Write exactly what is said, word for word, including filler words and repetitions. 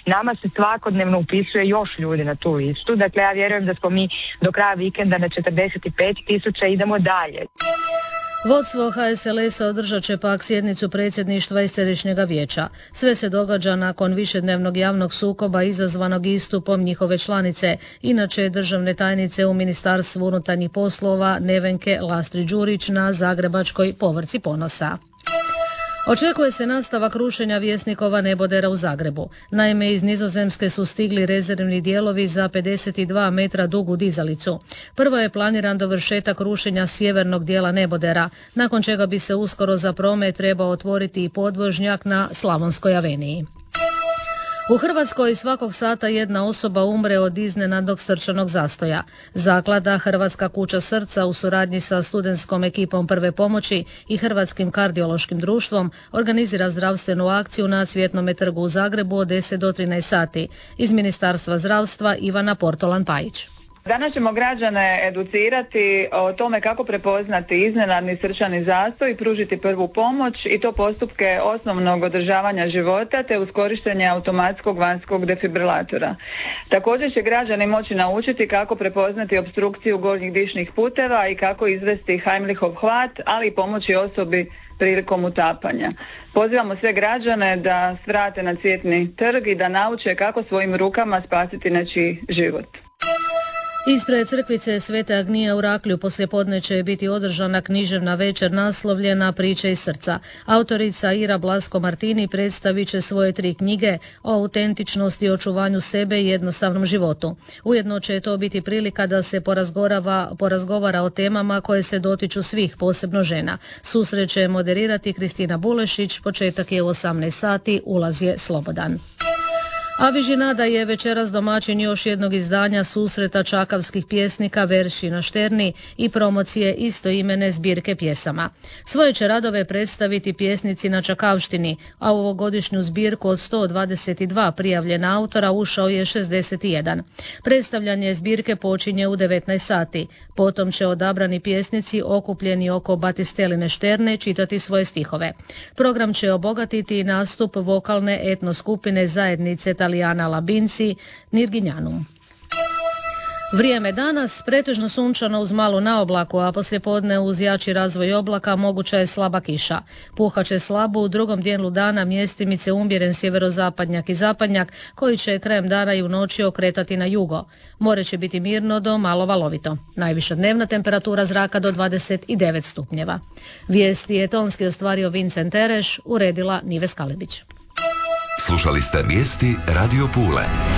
nama se svakodnevno upisuje još ljudi na tu listu. Dakle, ja vjerujem da smo mi do kraja vikenda na četrdeset pet tisuća, idemo dalje. Vodstvo H S L S-a održat će pak sjednicu predsjedništva i središnjega vijeća. Sve se događa nakon višednevnog javnog sukoba izazvanog istupom njihove članice, inače državne tajnice u Ministarstvu unutarnjih poslova Nevenke Lastri-Đurić na zagrebačkoj povrci Ponosa. Očekuje se nastavak rušenja Vjesnikova nebodera u Zagrebu. Naime, iz Nizozemske su stigli rezervni dijelovi za pedeset dva metra dugu dizalicu. Prvo je planiran dovršetak rušenja sjevernog dijela nebodera, nakon čega bi se uskoro za promet trebao otvoriti i podvožnjak na Slavonskoj aveniji. U Hrvatskoj svakog sata jedna osoba umre od iznenadnog srčanog zastoja. Zaklada Hrvatska kuća srca u suradnji sa studentskom ekipom prve pomoći i Hrvatskim kardiološkim društvom organizira zdravstvenu akciju na Cvjetnome trgu u Zagrebu od deset do trinaest sati. Iz Ministarstva zdravstva Ivana Portolan-Pajić. Danas ćemo građane educirati o tome kako prepoznati iznenadni srčani zastoj i pružiti prvu pomoć, i to postupke osnovnog održavanja života te uz korištenje automatskog vanjskog defibrilatora. Također će građani moći naučiti kako prepoznati opstrukciju gornjih dišnih puteva i kako izvesti Heimlichov hvat, ali i pomoći osobi prilikom utapanja. Pozivamo sve građane da svrate na Cvjetni trg i da nauče kako svojim rukama spasiti nečiji život. Ispred crkvice Svete Agnije u Raklju poslijepodne će biti održana književna večer naslovljena Priče iz srca. Autorica Ira Blasko-Martini predstavit će svoje tri knjige o autentičnosti i očuvanju sebe i jednostavnom životu. Ujedno će to biti prilika da se porazgovara o temama koje se dotiču svih, posebno žena. Susret će moderirati Kristina Bulešić, početak je u osamnaest sati, ulaz je slobodan. A Vižinada je večeras domaćin još jednog izdanja susreta čakavskih pjesnika Verši na šterni i promocije istoimene zbirke pjesama. Svoje će radove predstaviti pjesnici na čakavštini, a u ovogodišnju zbirku od sto dvadeset dva prijavljena autora ušao je šezdeset jedan. Predstavljanje zbirke počinje u devetnaest sati. Potom će odabrani pjesnici okupljeni oko Batisteline šterne čitati svoje stihove. Program će obogatiti nastup vokalne etno skupine zajednice Italijana Labinci Nirginjanum. Vrijeme danas pretežno sunčano uz malu naoblaku, a poslijepodne uz jači razvoj oblaka moguća je slaba kiša. Puhaće slabo, u drugom dijelu dana mjestimice umjeren sjeverozapadnjak i zapadnjak koji će krajem dana i u noći okretati na jugo. More će biti mirno do malo valovito. Najviša dnevna temperatura zraka do dvadeset devet stupnjeva. Vijesti je tonski ostvario Vincent Tereš, uredila Nives Kalebić. Slušali ste vijesti Radio Pule.